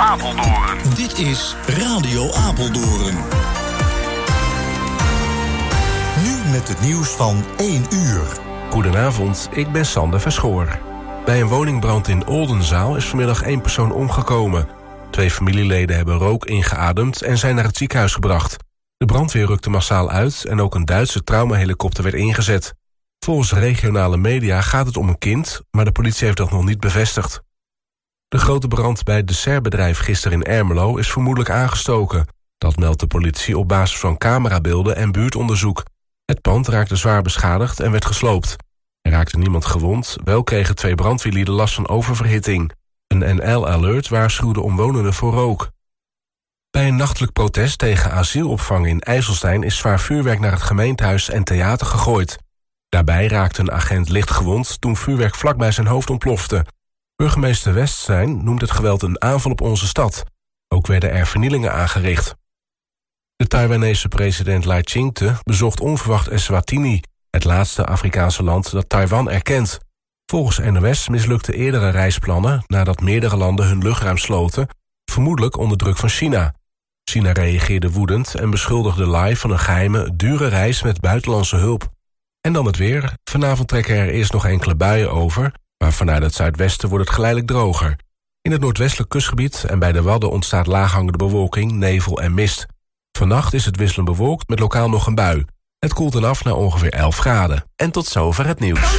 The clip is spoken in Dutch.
Apeldoorn. Dit is Radio Apeldoorn. Nu met het nieuws van 1 uur. Goedenavond, ik ben Sander Verschoor. Bij een woningbrand in Oldenzaal is vanmiddag 1 persoon omgekomen. 2 familieleden hebben rook ingeademd en zijn naar het ziekenhuis gebracht. De brandweer rukte massaal uit en ook een Duitse traumahelikopter werd ingezet. Volgens regionale media gaat het om een kind, maar de politie heeft dat nog niet bevestigd. De grote brand bij het dessertbedrijf gisteren in Ermelo is vermoedelijk aangestoken. Dat meldt de politie op basis van camerabeelden en buurtonderzoek. Het pand raakte zwaar beschadigd en werd gesloopt. Er raakte niemand gewond, wel kregen 2 brandweerlieden last van oververhitting. Een NL-alert waarschuwde omwonenden voor rook. Bij een nachtelijk protest tegen asielopvang in IJsselstein is zwaar vuurwerk naar het gemeentehuis en theater gegooid. Daarbij raakte een agent licht gewond toen vuurwerk vlak bij zijn hoofd ontplofte. Burgemeester Westzijn noemt het geweld een aanval op onze stad. Ook werden er vernielingen aangericht. De Taiwanese president Lai Ching-te bezocht onverwacht Eswatini, het laatste Afrikaanse land dat Taiwan erkent. Volgens NOS mislukten eerdere reisplannen nadat meerdere landen hun luchtruim sloten, vermoedelijk onder druk van China. China reageerde woedend en beschuldigde Lai van een geheime, dure reis met buitenlandse hulp. En dan het weer. Vanavond trekken er eerst nog enkele buien over, maar vanuit het zuidwesten wordt het geleidelijk droger. In het noordwestelijk kustgebied en bij de Wadden ontstaat laaghangende bewolking, nevel en mist. Vannacht is het wisselend bewolkt met lokaal nog een bui. Het koelt dan af naar ongeveer 11 graden. En tot zover het nieuws.